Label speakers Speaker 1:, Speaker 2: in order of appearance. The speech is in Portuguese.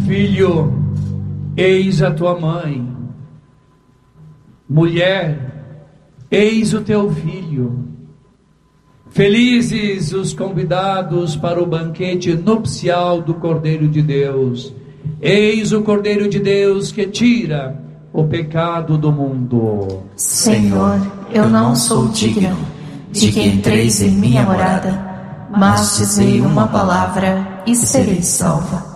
Speaker 1: Filho, eis a tua mãe. Mulher, eis o teu filho. Felizes os convidados para o banquete nupcial do Cordeiro de Deus. Eis o Cordeiro de Deus que tira o pecado do mundo.
Speaker 2: Senhor, eu não sou digno de que entreis em minha morada, mas dizei uma palavra e serei salva.